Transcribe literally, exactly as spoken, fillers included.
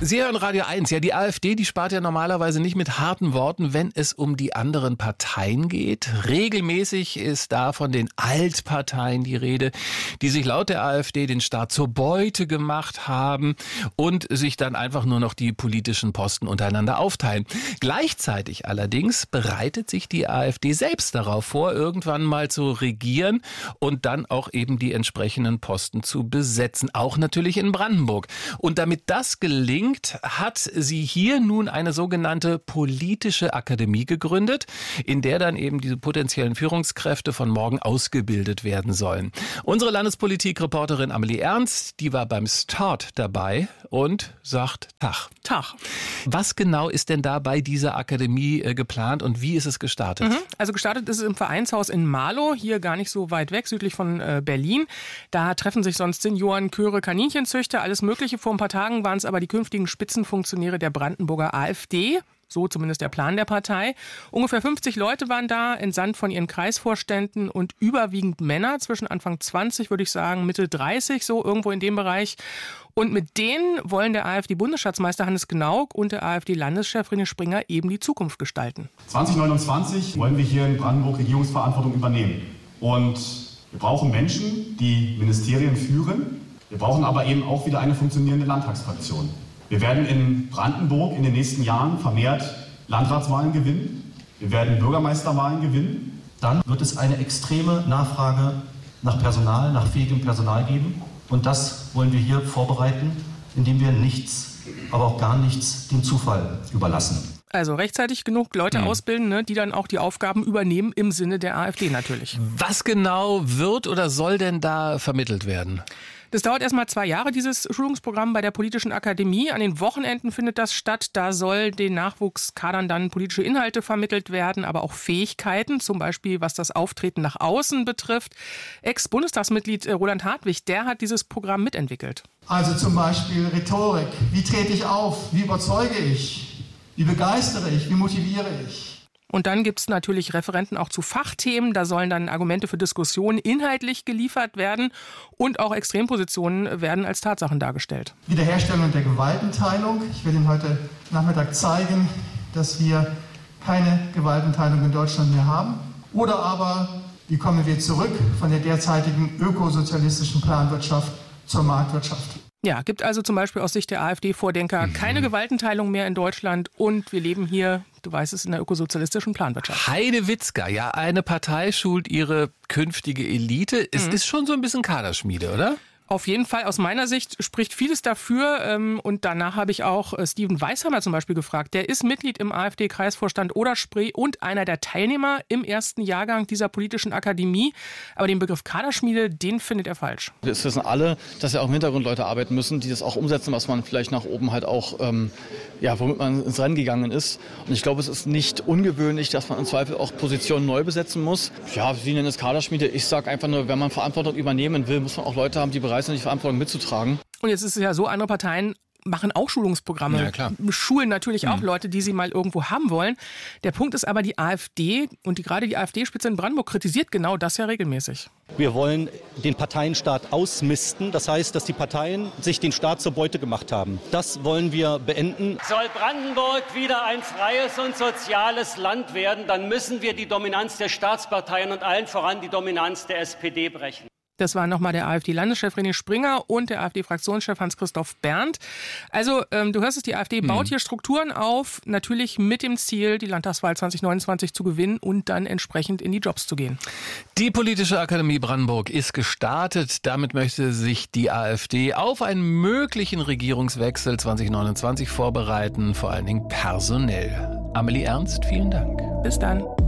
Sie hören Radio eins. Ja, die AfD, die spart ja normalerweise nicht mit harten Worten, wenn es um die anderen Parteien geht. Regelmäßig ist da von den Altparteien die Rede, die sich laut der AfD den Staat zur Beute gemacht haben und sich dann einfach nur noch die politischen Posten untereinander aufteilen. Gleichzeitig allerdings bereitet sich die AfD selbst darauf vor, irgendwann mal zu regieren und dann auch eben die entsprechenden Posten zu besetzen. Auch natürlich in Brandenburg. Und damit das gelingt, hat sie hier nun eine sogenannte politische Akademie gegründet, in der dann eben diese potenziellen Führungskräfte von morgen ausgebildet werden sollen. Unsere Landespolitik-Reporterin Amelie Ernst, die war beim Start dabei und sagt Tag. Tag. Was genau ist denn da bei dieser Akademie äh, geplant und wie ist es gestartet? Mhm. Also gestartet ist es im Vereinshaus in Marlow, hier gar nicht so weit weg, südlich von äh, Berlin. Da treffen sich sonst Senioren, Chöre, Kaninchenzüchter, alles Mögliche. Vor ein paar Tagen waren es aber die künftigen Spitzenfunktionäre der Brandenburger AfD. So zumindest der Plan der Partei. Ungefähr fünfzig Leute waren da, entsandt von ihren Kreisvorständen und überwiegend Männer, zwischen Anfang zwanzig, würde ich sagen, Mitte dreißig, so irgendwo in dem Bereich. Und mit denen wollen der AfD-Bundesschatzmeister Hannes Gnauk und der AfD-Landeschef René Springer eben die Zukunft gestalten. zwanzig neunundzwanzig wollen wir hier in Brandenburg Regierungsverantwortung übernehmen. Und wir brauchen Menschen, die Ministerien führen. Wir brauchen aber eben auch wieder eine funktionierende Landtagsfraktion. Wir werden in Brandenburg in den nächsten Jahren vermehrt Landratswahlen gewinnen. Wir werden Bürgermeisterwahlen gewinnen. Dann wird es eine extreme Nachfrage nach Personal, nach fähigem Personal geben. Und das wollen wir hier vorbereiten, indem wir nichts, aber auch gar nichts dem Zufall überlassen. Also rechtzeitig genug Leute hm. ausbilden, ne, die dann auch die Aufgaben übernehmen, im Sinne der AfD natürlich. Was genau wird oder soll denn da vermittelt werden? Das dauert erstmal zwei Jahre, dieses Schulungsprogramm bei der Politischen Akademie. An den Wochenenden findet das statt. Da soll den Nachwuchskadern dann politische Inhalte vermittelt werden, aber auch Fähigkeiten, zum Beispiel was das Auftreten nach außen betrifft. Ex-Bundestagsmitglied Roland Hartwig, der hat dieses Programm mitentwickelt. Also zum Beispiel Rhetorik. Wie trete ich auf? Wie überzeuge ich? Wie begeistere ich? Wie motiviere ich? Und dann gibt es natürlich Referenten auch zu Fachthemen. Da sollen dann Argumente für Diskussionen inhaltlich geliefert werden. Und auch Extrempositionen werden als Tatsachen dargestellt. Wiederherstellung der Gewaltenteilung. Ich will Ihnen heute Nachmittag zeigen, dass wir keine Gewaltenteilung in Deutschland mehr haben. Oder aber, wie kommen wir zurück von der derzeitigen ökosozialistischen Planwirtschaft zur Marktwirtschaft? Ja, gibt also zum Beispiel aus Sicht der AfD-Vordenker keine Gewaltenteilung mehr in Deutschland und wir leben hier, du weißt es, in der ökosozialistischen Planwirtschaft. Heide Witzka, ja, eine Partei schult ihre künftige Elite. Es mhm. ist schon so ein bisschen Kaderschmiede, oder? Auf jeden Fall, aus meiner Sicht spricht vieles dafür. Und danach habe ich auch Steven Weisheimer zum Beispiel gefragt. Der ist Mitglied im AfD-Kreisvorstand Oder-Spree und einer der Teilnehmer im ersten Jahrgang dieser politischen Akademie. Aber den Begriff Kaderschmiede, den findet er falsch. Es wissen alle, dass ja auch im Hintergrund Leute arbeiten müssen, die das auch umsetzen, was man vielleicht nach oben halt auch, ähm, ja, womit man ins Rennen gegangen ist. Und ich glaube, es ist nicht ungewöhnlich, dass man im Zweifel auch Positionen neu besetzen muss. Ja, Sie nennen es Kaderschmiede. Ich sage einfach nur, wenn man Verantwortung übernehmen will, muss man auch Leute haben, die bereit sind, die Verantwortung mitzutragen. Und jetzt ist es ja so, andere Parteien machen auch Schulungsprogramme, ja, klar. schulen natürlich auch mhm. Leute, die sie mal irgendwo haben wollen. Der Punkt ist aber, die AfD und die, gerade die AfD-Spitze in Brandenburg kritisiert genau das ja regelmäßig. Wir wollen den Parteienstaat ausmisten. Das heißt, dass die Parteien sich den Staat zur Beute gemacht haben. Das wollen wir beenden. Soll Brandenburg wieder ein freies und soziales Land werden, dann müssen wir die Dominanz der Staatsparteien und allen voran die Dominanz der S P D brechen. Das war nochmal der AfD-Landeschef René Springer und der AfD-Fraktionschef Hans-Christoph Berndt. Also, ähm, du hörst es, die AfD baut hm. hier Strukturen auf, natürlich mit dem Ziel, die Landtagswahl zwanzig neunundzwanzig zu gewinnen und dann entsprechend in die Jobs zu gehen. Die Politische Akademie Brandenburg ist gestartet. Damit möchte sich die AfD auf einen möglichen Regierungswechsel zwanzig neunundzwanzig vorbereiten, vor allen Dingen personell. Amelie Ernst, vielen Dank. Bis dann.